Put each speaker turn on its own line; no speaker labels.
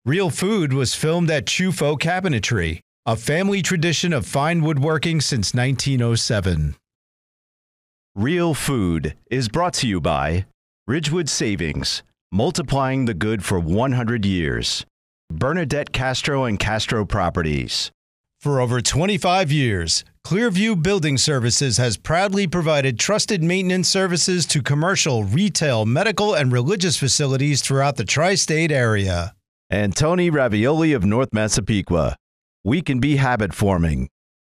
Real Food was filmed at Chufo Cabinetry, a family tradition of fine woodworking since 1907.
Real Food is brought to you by Ridgewood Savings, multiplying the good for 100 years. Bernadette Castro and Castro Properties.
For over 25 years, Clearview Building Services has proudly provided trusted maintenance services to commercial, retail, medical, and religious facilities throughout the tri-state area.
And Tony Ravioli of North Massapequa. We can be habit forming.